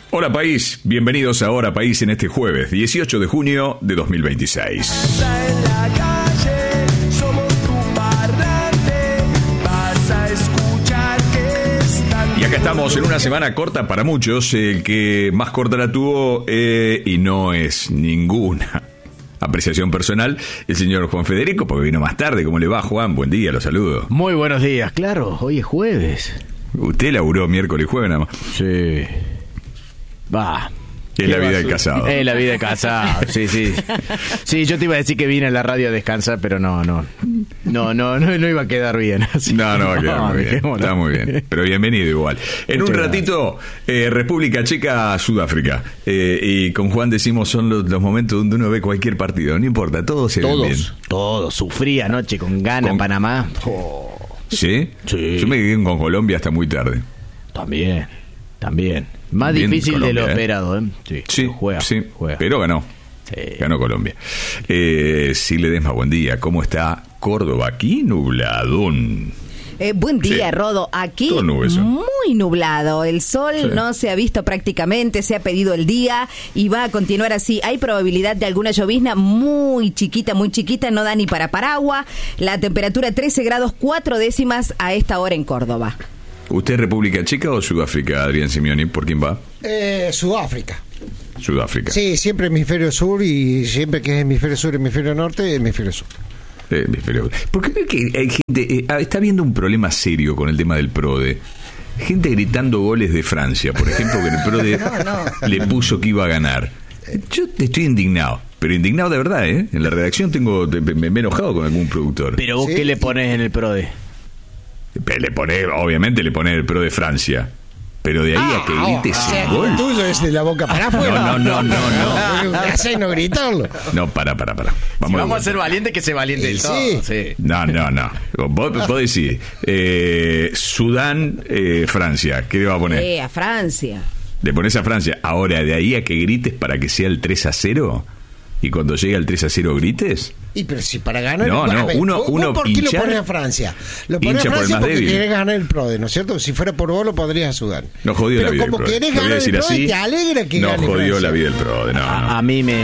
Hola país, bienvenidos a Hora País en este jueves 18 de junio de 2026. Y acá estamos en una semana corta para muchos, el que más corta la tuvo y no es ninguna apreciación personal, el señor Juan Federico, porque vino más tarde. ¿Cómo le va, Juan? Buen día, lo saludo. Muy buenos días, claro, hoy es jueves. Usted laburó miércoles y jueves nada más. Sí. Va. Es la vida del casado. Es la vida del casado, sí. Sí, yo te iba a decir que vine a la radio a descansar, pero no iba a quedar bien. Así. No va a quedar muy bien. Está muy bien. Pero bienvenido igual. En un ratito, República Checa, Sudáfrica. Y con Juan decimos son los momentos donde uno ve cualquier partido. No importa, todos se ven bien. Todos. Sufrí anoche con Ghana, Panamá. Oh. ¿Sí? Sí. Yo me quedé con Colombia hasta muy tarde. También. Más bien difícil Colombia, de lo esperado, ¿eh? Sí, juega. Pero ganó. Sí. Ganó Colombia. Sí, Ledesma, buen día. ¿Cómo está Córdoba? Aquí nubladón. Buen día, Rodo. Aquí muy nublado. El sol no se ha visto prácticamente, se ha pedido el día y va a continuar así. Hay probabilidad de alguna llovizna muy chiquita, no da ni para paraguas. La temperatura 13 grados 4 décimas a esta hora en Córdoba. ¿Usted es República Checa o Sudáfrica, Adrián Simeoni? ¿Por quién va? Sudáfrica. Sudáfrica. Sí, siempre hemisferio sur y siempre que es hemisferio sur, hemisferio norte, hemisferio sur. Porque veo que hay gente, está habiendo un problema serio con el tema del PRODE. Gente gritando goles de Francia, por ejemplo, que el PRODE le puso que iba a ganar. Yo estoy indignado. Pero indignado de verdad, ¿eh? En la redacción me he enojado con algún productor. Pero vos, ¿qué le pones en el PRODE? Obviamente le pone el PRO de Francia. Pero de ahí a que grite ese gol. El tuyo es de la boca para afuera. No. Hace no gritarlo. No, para. Vamos a ser valientes, que se valiente del todo. Sí. No. Vos decís Sudán, Francia. ¿Qué le va a poner? A Francia. Le pones a Francia. Ahora, de ahí a que grites para que sea el 3-0. Y cuando llegue al 3-0 grites. Y pero si para ganar. Uno ¿Por qué lo pones a Francia? Lo pones a Francia porque querés ganar el PRODE, ¿no es cierto? Si fuera por vos lo podrías a Sudán. No jodió la vida del PRODE. Pero como querés ganar el PRODE, te alegra que gane No jodió Francia. la vida del PRODE, no. A mí me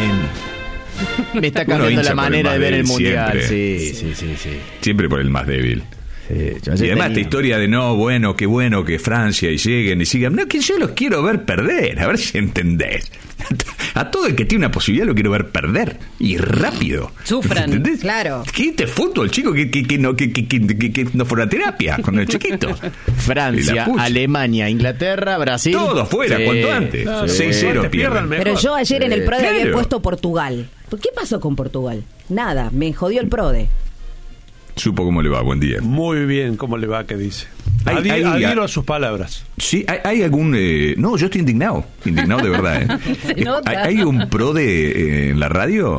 está cambiando la manera de ver el mundial. Siempre. Sí. Siempre por el más débil. Sí, y además esta historia de qué bueno que Francia y lleguen y sigan. No, que yo los quiero ver perder, a ver si entendés. A todo el que tiene una posibilidad lo quiero ver perder y rápido. Sufran, ¿entendés? claro. ¿Qué este fútbol, chico? Que no fuera terapia con el chiquito. Francia, Alemania, Inglaterra, Brasil. Todo fuera, cuanto antes. 6-0 pierden. Pero yo ayer en el PRODE había puesto Portugal. ¿Qué pasó con Portugal? Nada, me jodió el PRODE. Supo cómo le va, buen día. Muy bien, ¿cómo le va? ¿Qué dice? Adhiero a sus palabras. Sí, hay algún... No, yo estoy indignado de verdad. Se nota. ¿Hay un PRODE en la radio?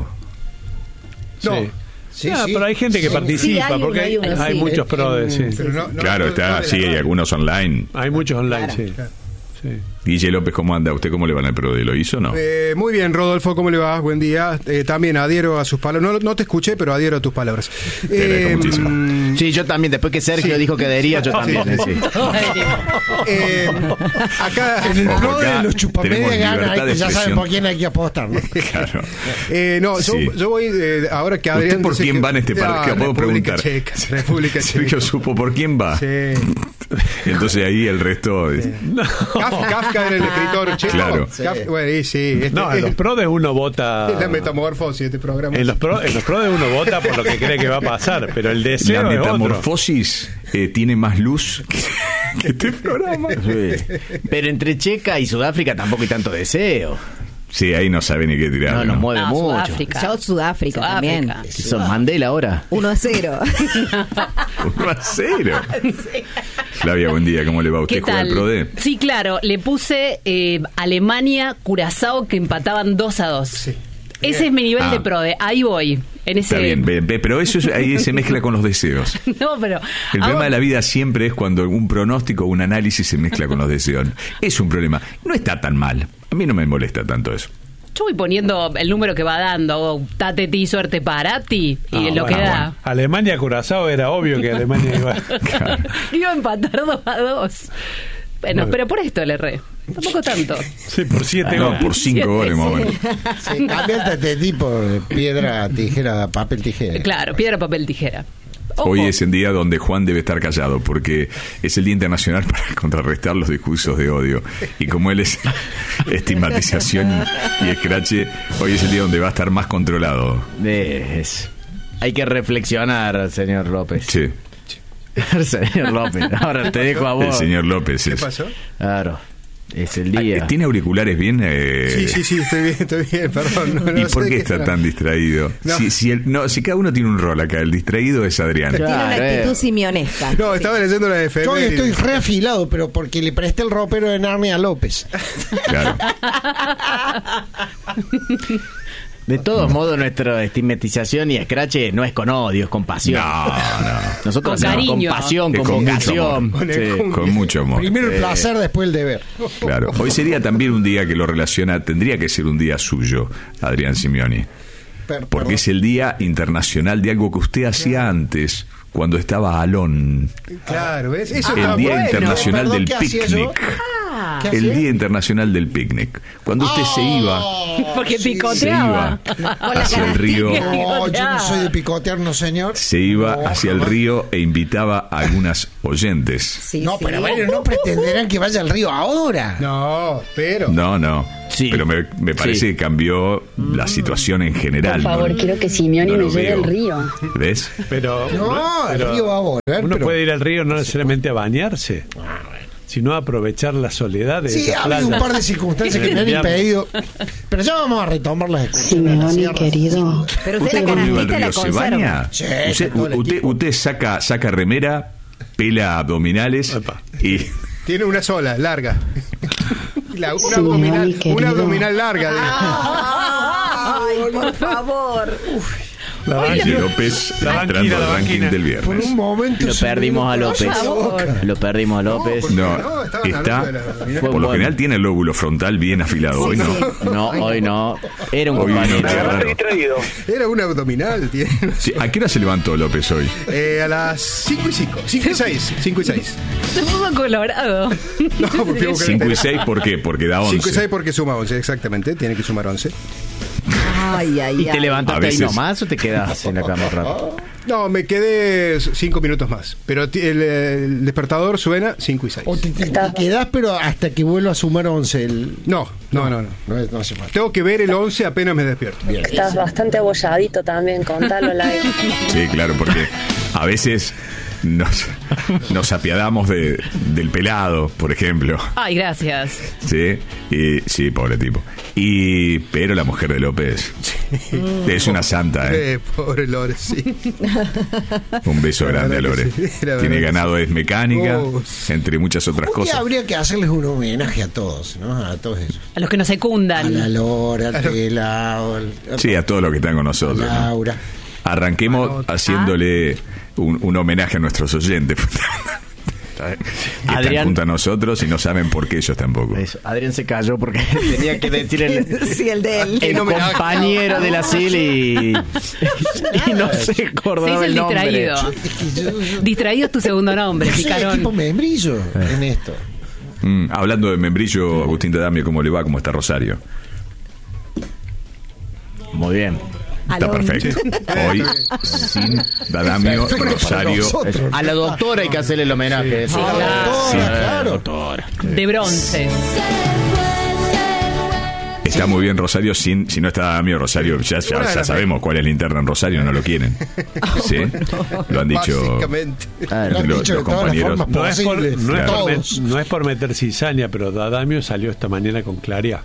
No. Sí. Pero hay gente que participa, porque hay muchos PRODE. Sí. Claro, hay algunos online. Hay muchos online, claro. Sí. Guille López, ¿cómo anda? ¿Usted cómo le va en el PRODE? ¿Lo hizo o no? Muy bien, Rodolfo, ¿cómo le va? Buen día. También adhiero a sus palabras. No te escuché, pero adhiero a tus palabras. Te agradezco muchísimo. Sí, yo también. Después que Sergio dijo que adhería, yo también. Sí. Acá en el PRODE los chupamedia ganan, ya saben por quién hay que apostar, ¿no? Claro. Yo voy, ahora que Adrián... ¿Usted por quién va en este partido? ¿Puedo preguntar? República Checa. Sergio supo por quién va. Sí. Entonces ahí el resto... Kafka era el escritor checo. Claro. Bueno, sí. En los PRODE uno vota... Es la metamorfosis este programa. En los PRODE uno vota por lo que cree que va a pasar, pero el deseo la es otro. metamorfosis tiene más luz que este programa. Sí. Pero entre Checa y Sudáfrica tampoco hay tanto deseo. Sí, ahí no sabe ni qué tirar. No, nos mueve mucho. Sudáfrica también. ¿Son Mandela ahora? 1-0. 1-0. Flavia, buen día, ¿cómo le va? ¿Usted juega al PRODE? Sí, claro, le puse Alemania, Curazao, que empataban 2-2. Sí. Ese es mi nivel de PRODE, ahí voy. En ese... Está bien, pero eso ahí se mezcla con los deseos. No, pero... El problema de la vida siempre es cuando un pronóstico o un análisis se mezcla con los deseos. Es un problema. No está tan mal. A mí no me molesta tanto eso. Yo voy poniendo el número que va dando, tate ti, suerte para ti, y lo que da. Alemania, Curazao, era obvio que Alemania iba a empatar 2-2. Bueno, pero por esto le erré. Tampoco tanto. Sí, por 7 goles. Por 5 goles más o menos. Sí, cámbiate tipo piedra, tijera, papel, tijera. Claro, piedra, papel, tijera. Ojo. Hoy es el día donde Juan debe estar callado porque es el Día Internacional para contrarrestar los discursos de odio. Y como él es estigmatización y escrache, hoy es el día donde va a estar más controlado. Hay que reflexionar, señor López. Sí. Señor López, ahora te dejo a vos. El señor López. ¿Qué pasó? Claro, es el día. ¿Tiene auriculares bien? Sí, estoy bien, perdón. ¿Y por qué está tan distraído? No. Si cada uno tiene un rol acá, el distraído es Adrián. Pero tiene una actitud simionesca. No, estaba leyendo la FM. Yo estoy reafilado, pero porque le presté el ropero de Narnia a López. Claro. De todos modos, nuestra estigmatización y escrache no es con odio, es con pasión. No. Nosotros Con hacemos cariño. con pasión, con vocación. Con mucho amor. Primero el placer, después el deber. Claro. Hoy sería también un día que lo relaciona, tendría que ser un día suyo, Adrián Simioni. Porque es el Día Internacional de algo que usted hacía antes, cuando estaba Alón. Claro, ¿ves? Eso El Día Internacional del Picnic. El Día Internacional del Picnic. Cuando usted se iba. Porque Se picoteaba. iba hacia el río. No, yo no soy de picotear, no señor. Se iba hacia el río e invitaba a algunas oyentes. Sí, No, sí. pero bueno, no pretenderán que vaya al río ahora. No, pero... No. Sí. Pero me parece Sí. que cambió la situación en general. Por favor, ¿no? quiero que Simioni No me lo lleve veo. al río. ¿Ves? Pero No, el río va a volver. uno pero... puede ir al río no necesariamente a bañarse, sino a aprovechar la soledad de Sí, esa ha habido playa. un par de circunstancias que me han impedido. Pero ya vamos a retomar las excursiones. a la Simioni, sierra. querido. Pero ¿Usted usted la cuando iba al canastita la río se conserva. baña? Sí, Usted, todo el equipo. usted saca remera, pela abdominales Epa. y... Tiene una sola, larga. Una Simioni, querido. abdominal larga. Ay, por favor. La Guille banquina, López la entrando banquina, al la ranking banquina. del Por viernes. un momento. Lo se me perdimos vino a un López. pedazo de boca. Lo perdimos a López. No, No, estaban está, hablando de la- por Fue lo bueno. general tiene el lóbulo frontal bien afilado. Hoy no. No, hoy no. Era un Hoy compañero. no, qué raro. Era un abdominal. Tiene. Sí, ¿a qué hora se levantó López hoy? A las 5 y 5. 5 y 6. 5 y 6. Se puso colorado. No, porque tengo que 5 y 6, ¿por qué? Porque da 11. 5 y 6 porque suma 11, exactamente. Tiene que sumar 11. Ay, ay, ¿Y te ay. A levantaste ahí veces- nomás o te quedas en la cama rápido? No, me quedé 5 minutos más. Pero el despertador suena 5 y 6. O te quedás, pero hasta que vuelva a sumar 11. No. No hace falta. Tengo que ver el 11 apenas me despierto. Bien. Estás bastante abolladito también, contalo live. Sí, claro, porque a veces nos apiadamos del pelado, por ejemplo. Ay, gracias. Sí, sí, pobre tipo. Pero la mujer de López es una santa, ¿eh? Pobre Lore, sí. Un beso La grande a verdad Lore. que sí, la verdad Tiene que ganado, es mecánica, Oh, entre muchas otras Un día cosas. habría que hacerles un homenaje a todos, ¿no? A todos esos. A los que nos A la secundan. Lora, al pelado, Sí, a todos los que están con a nosotros. ¿no? Laura. Arranquemos haciéndole un homenaje a nuestros oyentes. Que están Adrián. junto a nosotros y no saben por qué ellos tampoco. Eso. Adrián se cayó porque tenía que decir Sí, el de él. el compañero de la SIL y no se Se acordaba hizo el el nombre. distraído. Distraído es tu segundo nombre, Yo soy picarón. equipo membrillo en esto. Hablando de membrillo, Agustín Dadamio, ¿cómo le va? ¿Cómo está Rosario? Muy bien. Está Alón. perfecto. Hoy, sin Dadamio, Perfecto para Rosario. nosotros. A la doctora hay que hacerle el homenaje. Sí, claro. doctora. De bronce. Está muy bien Rosario, si no está Dadamio, Rosario, ya sabemos cuál es la interna en Rosario, no lo quieren. ¿Sí? Lo han dicho Básicamente. Lo han los dicho de todas las compañeros. formas No es, por, posibles. no, es por Todos. no es por meter cizaña, pero Dadamio salió esta mañana con Claria.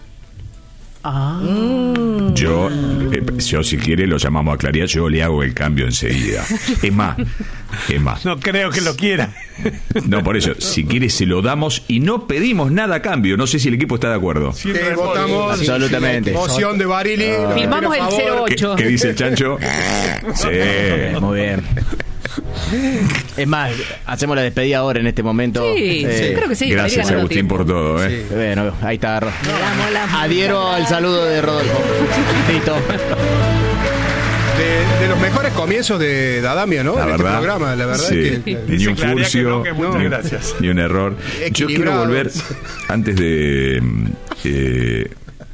Yo, si quiere, lo llamamos a Claría, yo le hago el cambio enseguida. Es más. No creo que lo quiera. No, por eso, si quiere se lo damos y no pedimos nada a cambio. No sé si el equipo está de acuerdo. Sin reembolso. Votamos. Absolutamente. Moción de Barili. Firmamos el a favor. 08. ¿Qué dice el chancho? Sí. Muy bien. Es más, hacemos la despedida ahora en este momento. Sí, creo que sí. Gracias, debería ganar Agustín, tiempo. por todo. ¿eh? Bueno, ahí está. Le damos la- Adhiero al saludo de Rodolfo. Listo. de los mejores comienzos de Adamio, ¿no? La verdad, este programa, la verdad sí. es que Ni un furcio, gracias. Ni un error. Yo quiero volver antes de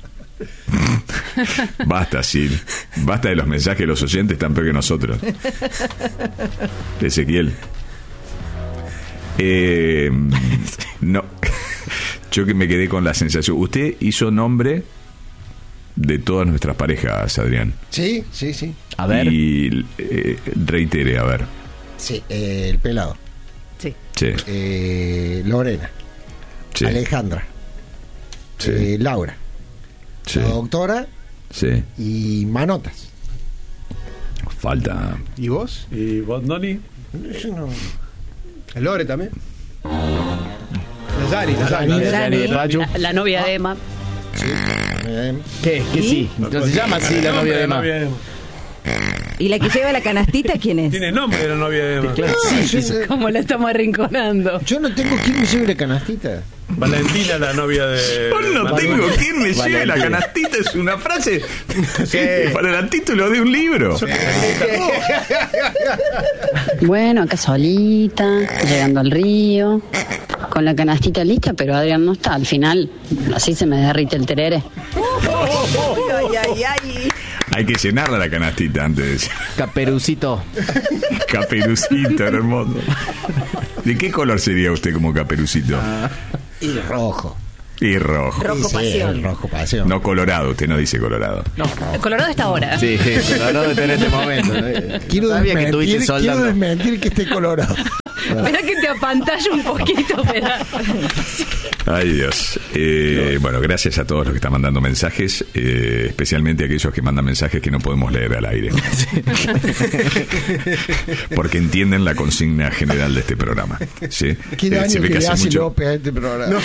basta, sí. Basta de los mensajes de los oyentes tan peor que nosotros. Ezequiel. No. Yo que me quedé con la sensación. Usted hizo nombre de todas nuestras parejas, Adrián. Sí. A ver. Y reitere, a ver. Sí, el pelado. Sí. Lorena. Sí. Alejandra. Sí. Laura. Sí. La doctora. Sí. Y Manotas. Falta. ¿Y vos? ¿Y vos, Noni? Yo no. El Lore también. La novia de Emma. ¿Qué sí? Entonces se llama así la novia de Emma. ¿Y la que lleva la canastita quién es? Tiene nombre de la novia de Emma. ¿Cómo la estamos arrinconando? Yo no tengo quien me lleve la canastita. Valentina, la novia de... Yo no tengo quien me lleve la canastita. Es una frase para el título de un libro. Bueno, acá solita, llegando al río, con la canastita lista, pero Adrián no está. Al final, así se me derrite el terere. Ay. Hay que llenarla la canastita antes de... Caperucito, era hermoso. ¿De qué color sería usted como Caperucito? Y rojo. Y rojo. Rojo pasión. Rojo pasión. No colorado, usted no dice colorado. No, Colorado está ahora. sí, Colorado en este momento. Quiero desmentir que esté colorado. Espera que te apantalla un poquito, Ay, Dios. Bueno, gracias a todos los que están mandando mensajes, especialmente a aquellos que mandan mensajes que no podemos leer al aire. Porque entienden la consigna general de este programa. ¿Sí? ¿Qué daño que le hace López a este programa?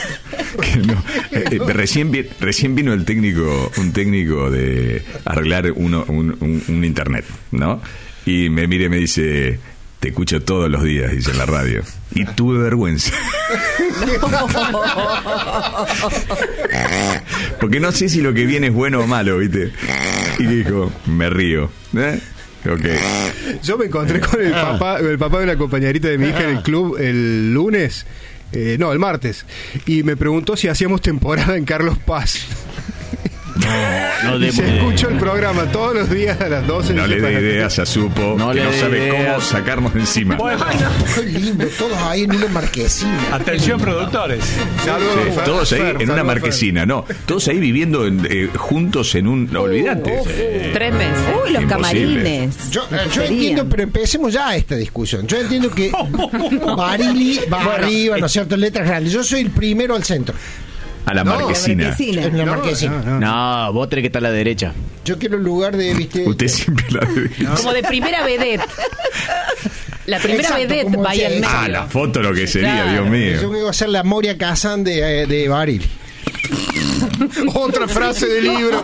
Recién vino un técnico de arreglar un internet, ¿no? Y me mira y me dice... Te escucho todos los días, dice en la radio. Y tuve vergüenza. Porque no sé si lo que viene es bueno o malo, ¿viste? Y dijo, me río. Okay. Yo me encontré con el papá de una compañerita de mi hija en el club el lunes. El martes. Y me preguntó si hacíamos temporada en Carlos Paz. No se escucha el programa todos los días a las 12. No le dé ideas a Supo, que no sabe cómo sacarnos de encima. Bueno, qué lindo, todos ahí en una marquesina. Atención, productores. Sí, todos ahí en una marquesina, todos ahí viviendo juntos en un... olvídate. 3 meses. Uy, los camarines. Yo entiendo, pero empecemos ya esta discusión. Yo entiendo que Barili va arriba, ¿no es cierto? Letras grandes. Yo soy el primero al centro. A la marquesina. En la marquesina. No, vos tenés que estar a la derecha. Yo quiero el lugar de, ¿viste? Usted siempre la derecha. Como de primera vedette. La primera vedette va ahí al medio. Ah, la foto lo que sería, claro. Dios mío. Yo quiero hacer la Moria Kazan de Baril. Otra frase del libro.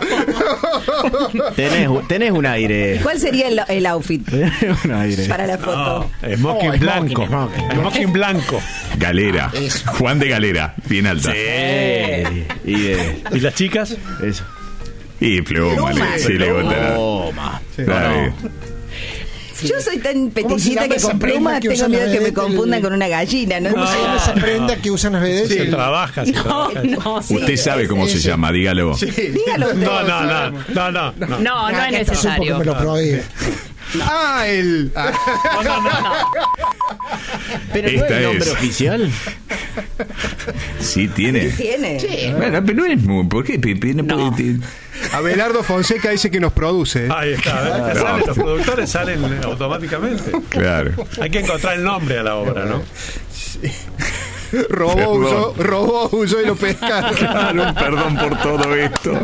Tenés un aire. ¿Cuál sería el outfit? Un aire. Para la foto. Smoking blanco. Smoking blanco. Galera. Juan de Galera. Bien alta. Sí. ¿Y las chicas? Eso. Y pluma. Sí, le pluma. Yo soy tan peticita que con plumas tengo miedo que me confundan con una gallina. ¿Cómo se llama esa prenda que usan las vedettes? Se trabaja. Usted sabe cómo se llama, dígalo. Sí. Dígalo. No es necesario. Me lo prohíbe. No. Pero no es el nombre oficial. Sí, tiene. Sí. Bueno, pero no es muy... ¿Por qué? No. Abelardo Fonseca dice que nos produce. Ahí está. Los productores salen automáticamente. Claro. Hay que encontrar el nombre a la obra, ¿no? Sí. Robó, huyó y lo pescaron. Claro, perdón por todo esto.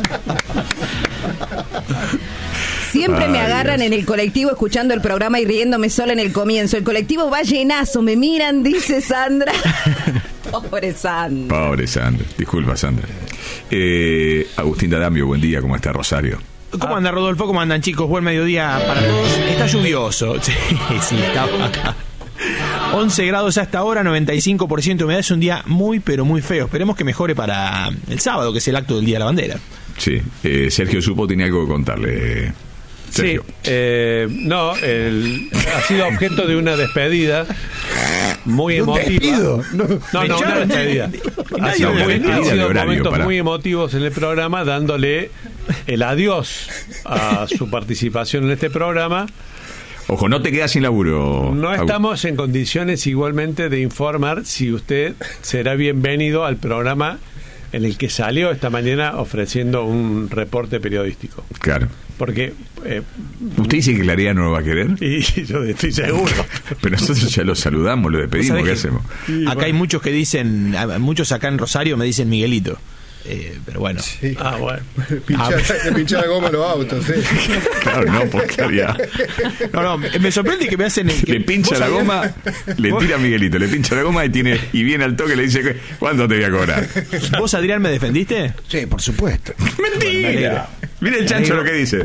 Siempre me agarran en el colectivo escuchando el programa y riéndome sola en el comienzo. El colectivo va llenazo, me miran, dice Sandra. Pobre Sandra. Disculpa, Sandra. Agustín D'Adamio, buen día, ¿cómo está Rosario? ¿Cómo anda, Rodolfo? ¿Cómo andan, chicos? Buen mediodía para todos. Está lluvioso. Sí, está acá. 11 grados hasta ahora, 95% de humedad. Es un día muy, pero muy feo. Esperemos que mejore para el sábado, que es el acto del Día de la Bandera. Sí, Sergio Supo tenía algo que contarle. Sergio. No, ha sido objeto de una despedida muy emotiva. No, una despedida. Ha sido momentos muy emotivos en el programa, dándole el adiós a su participación en este programa. Ojo, no te quedas sin laburo. No estamos en condiciones igualmente de informar si usted será bienvenido al programa en el que salió esta mañana ofreciendo un reporte periodístico. Claro. Porque... ¿usted dice que Claridad no lo va a querer? Y yo estoy seguro. Pero nosotros ya lo saludamos, lo despedimos, ¿qué hacemos? Acá hay muchos que dicen, muchos acá en Rosario me dicen Miguelito. Pero bueno. Sí. Bueno. Le pincha la goma a los autos, ¿sí? Claro, no, por Claridad. No, me sorprende que me hacen... le pincha la goma, le tira a Miguelito, le pincha la goma y viene al toque y le dice, ¿cuánto te voy a cobrar? ¿Vos, Adrián, me defendiste? Sí, por supuesto. ¡Mentira! Mira el chancho lo que dice.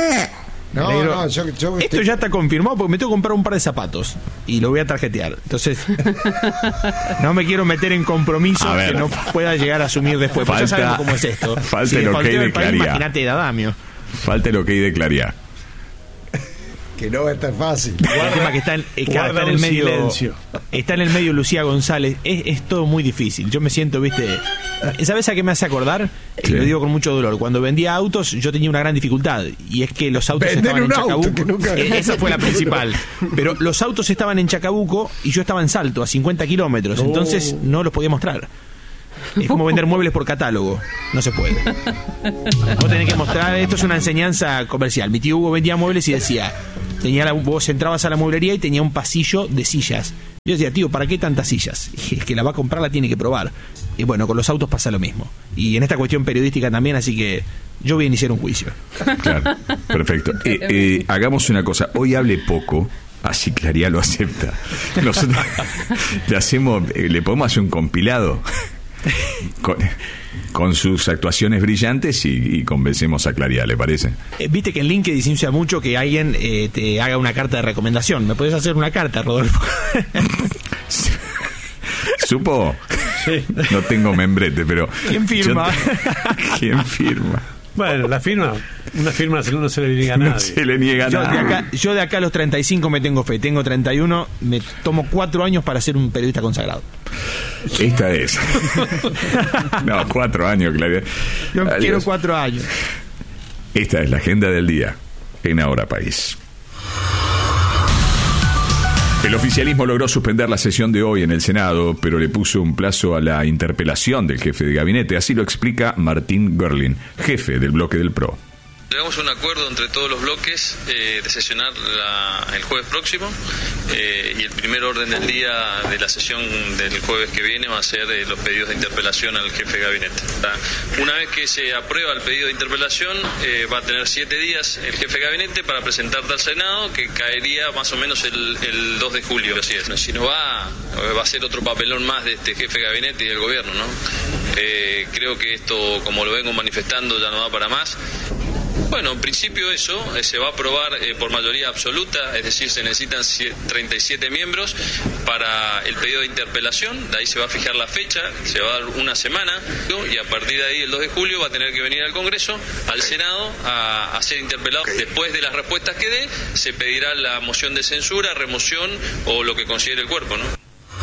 No, esto ya está confirmado porque me tengo que comprar un par de zapatos y lo voy a tarjetear. Entonces, no me quiero meter en compromiso que no pueda llegar a asumir después. Porque ya sabemos cómo es esto. Falta el ok de Claridad. Imagínate, Adamio. Falta el ok de Claridad. Que no va a estar fácil. El tema que está en el medio. Silencio. Está en el medio Lucía González. Es todo muy difícil. Yo me siento, ¿viste? ¿Sabes a qué me hace acordar? Sí. Lo digo con mucho dolor. Cuando vendía autos, yo tenía una gran dificultad. Y es que los autos estaban en Chacabuco. Esa fue la principal. Pero los autos estaban en Chacabuco y yo estaba en Salto, a 50 kilómetros. Entonces no los podía mostrar. Es como vender muebles por catálogo. No se puede. Vos tenés que mostrar. Esto es una enseñanza comercial. Mi tío Hugo vendía muebles y decía... vos entrabas a la mueblería y tenía un pasillo de sillas. Yo decía, tío, ¿para qué tantas sillas? Y es que la va a comprar, la tiene que probar. Y bueno, con los autos pasa lo mismo. Y en esta cuestión periodística también, así que yo voy a iniciar un juicio. Claro, perfecto. Hagamos una cosa. Hoy hable poco, así Claridad lo acepta. Nosotros le podemos hacer un compilado con sus actuaciones brillantes y convencemos a Claridad, ¿le parece? Viste que en LinkedIn se usa mucho que alguien te haga una carta de recomendación. ¿Me podés hacer una carta, Rodolfo? ¿Supo? Sí. No tengo membrete, pero... ¿Quién firma? ¿Quién firma? Bueno, una firma no se le niega a nadie. No se le niega a nadie. Yo de acá a los 35 me tengo fe. Tengo 31, me tomo 4 años para ser un periodista consagrado. Esta es. No, 4 años, Claridad. Yo quiero 4 años. Esta es la agenda del día en Ahora País. El oficialismo logró suspender la sesión de hoy en el Senado, pero le puso un plazo a la interpelación del jefe de gabinete. Así lo explica Martín Görlin, jefe del bloque del PRO. Llegamos a un acuerdo entre todos los bloques de sesionar el jueves próximo y el primer orden del día de la sesión del jueves que viene va a ser los pedidos de interpelación al jefe de gabinete. Una vez que se aprueba el pedido de interpelación va a tener 7 días el jefe de gabinete para presentarte al Senado, que caería más o menos el 2 de julio. Así es. Si no va a ser otro papelón más de este jefe de gabinete y del gobierno, ¿no? Creo que esto, como lo vengo manifestando, ya no va para más. Bueno, en principio eso se va a aprobar por mayoría absoluta, es decir, se necesitan 37 miembros para el pedido de interpelación. De ahí se va a fijar la fecha, se va a dar una semana y a partir de ahí el 2 de julio va a tener que venir al Congreso, al Senado, a ser interpelado. Después de las respuestas que dé, se pedirá la moción de censura, remoción o lo que considere el cuerpo, ¿no?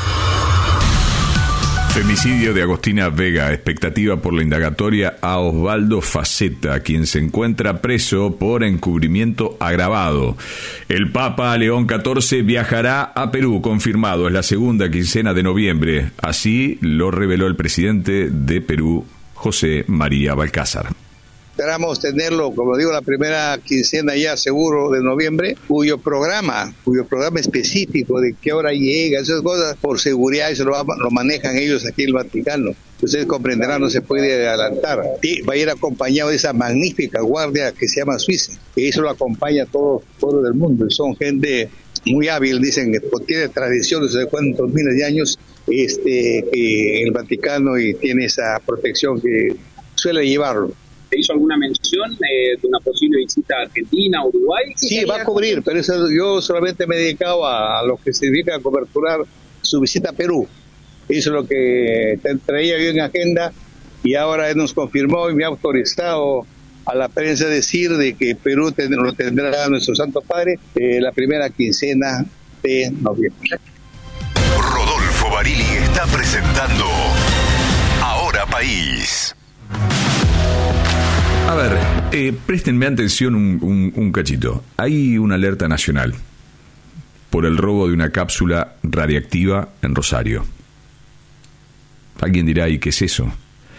Femicidio de Agostina Vega, expectativa por la indagatoria a Osvaldo Faceta, quien se encuentra preso por encubrimiento agravado. El Papa León XIV viajará a Perú, confirmado, es la segunda quincena de noviembre. Así lo reveló el presidente de Perú, José María Balcázar. Esperamos tenerlo, como digo, la primera quincena ya seguro de noviembre, cuyo programa específico de qué hora llega, esas cosas, por seguridad, eso lo manejan ellos aquí en el Vaticano. Ustedes comprenderán, no se puede adelantar. Y va a ir acompañado de esa magnífica guardia que se llama Suiza, que eso lo acompaña a todo el pueblo del mundo. Son gente muy hábil, dicen que tiene tradiciones de cuántos miles de años el Vaticano y tiene esa protección que suele llevarlo. ¿Se hizo alguna mención de una posible visita a Argentina, Uruguay? Sí, va a cubrir, pero eso, yo solamente me he dedicado a lo que se dedica a coberturar su visita a Perú. Eso es lo que traía yo en agenda y ahora él nos confirmó y me ha autorizado a la prensa decir de que Perú lo tendrá nuestro Santo Padre la primera quincena de noviembre. Rodolfo Barili está presentando Ahora País. A ver, préstenme atención un cachito. Hay una alerta nacional por el robo de una cápsula radiactiva en Rosario. Alguien dirá, ¿y qué es eso?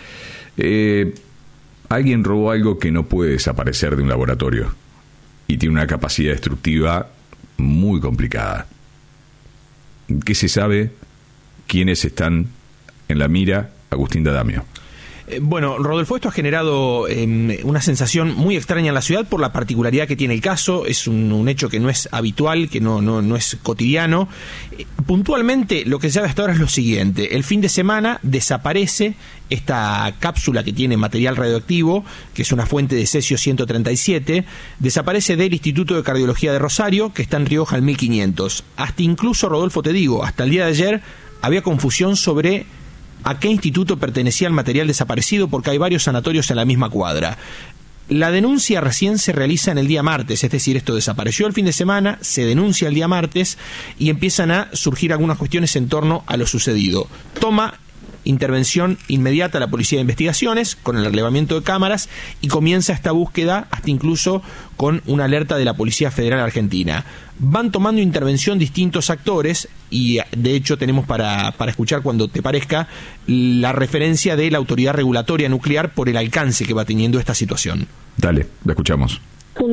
Alguien robó algo que no puede desaparecer de un laboratorio y tiene una capacidad destructiva muy complicada. ¿Qué se sabe? ¿Quiénes están en la mira? Agustín D'Adamio. Bueno, Rodolfo, esto ha generado una sensación muy extraña en la ciudad por la particularidad que tiene el caso. Es un hecho que no es habitual, que no es cotidiano. Puntualmente, lo que se sabe hasta ahora es lo siguiente. El fin de semana desaparece esta cápsula que tiene material radioactivo, que es una fuente de cesio 137, desaparece del Instituto de Cardiología de Rosario, que está en Rioja al 1500. Hasta incluso, Rodolfo, te digo, hasta el día de ayer había confusión sobre a qué instituto pertenecía el material desaparecido, porque hay varios sanatorios en la misma cuadra. La denuncia recién se realiza en el día martes, es decir, esto desapareció el fin de semana, se denuncia el día martes y empiezan a surgir algunas cuestiones en torno a lo sucedido. Toma intervención inmediata la Policía de Investigaciones con el relevamiento de cámaras y comienza esta búsqueda hasta incluso con una alerta de la Policía Federal Argentina. Van tomando intervención distintos actores y de hecho tenemos para escuchar, cuando te parezca, la referencia de la Autoridad Regulatoria Nuclear por el alcance que va teniendo esta situación. Dale, la escuchamos.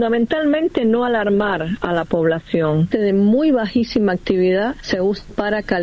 Fundamentalmente no alarmar a la población. De muy bajísima actividad se usa para